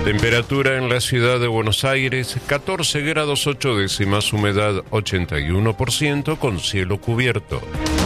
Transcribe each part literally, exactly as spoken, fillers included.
Temperatura en la ciudad de Buenos Aires, catorce grados ocho décimas, humedad ochenta y uno por ciento con cielo cubierto.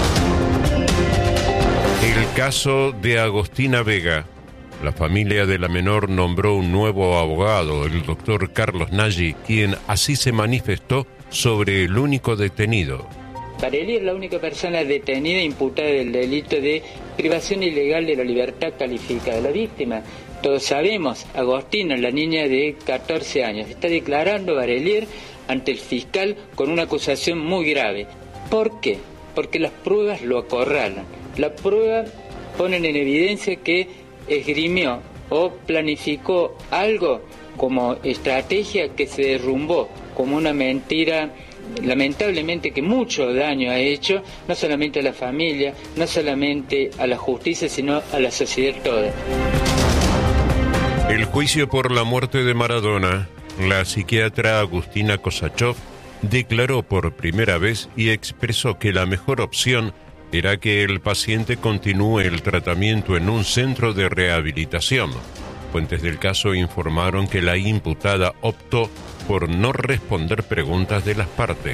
El caso de Agostina Vega. La familia de la menor nombró un nuevo abogado, el doctor Carlos Nagy, quien así se manifestó sobre el único detenido. Varelli es la única persona detenida imputada del delito de privación ilegal de la libertad calificada de la víctima. Todos sabemos, Agostina, la niña de catorce años, está declarando Varelli ante el fiscal con una acusación muy grave. ¿Por qué? Porque las pruebas lo acorralan. La prueba ponen en evidencia que esgrimió o planificó algo como estrategia que se derrumbó como una mentira, lamentablemente, que mucho daño ha hecho, no solamente a la familia, no solamente a la justicia, sino a la sociedad toda. El juicio por la muerte de Maradona. La psiquiatra Agustina Kosachov declaró por primera vez y expresó que la mejor opción era que el paciente continúe el tratamiento en un centro de rehabilitación. Fuentes del caso informaron que la imputada optó por no responder preguntas de las partes.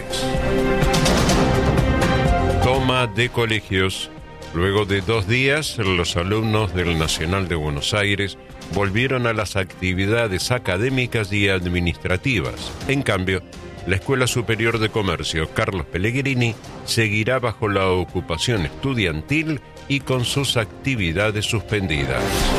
Toma de colegios. Luego de dos días, los alumnos del Nacional de Buenos Aires volvieron a las actividades académicas y administrativas. En cambio, la Escuela Superior de Comercio Carlos Pellegrini seguirá bajo la ocupación estudiantil y con sus actividades suspendidas.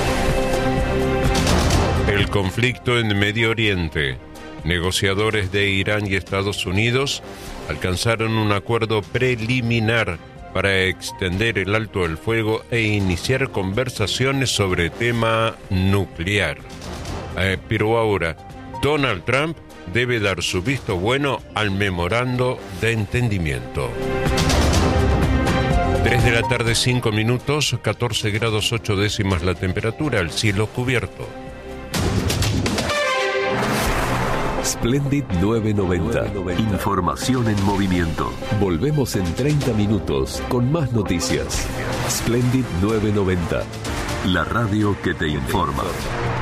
El conflicto en Medio Oriente. Negociadores de Irán y Estados Unidos alcanzaron un acuerdo preliminar para extender el alto el fuego e iniciar conversaciones sobre tema nuclear. Eh, pero ahora, Donald Trump debe dar su visto bueno al memorando de entendimiento. tres de la tarde, cinco minutos, catorce grados ocho décimas la temperatura, el cielo cubierto. Splendid novecientos noventa. Información en movimiento. Volvemos en treinta minutos con más noticias. Splendid novecientos noventa. La radio que te informa.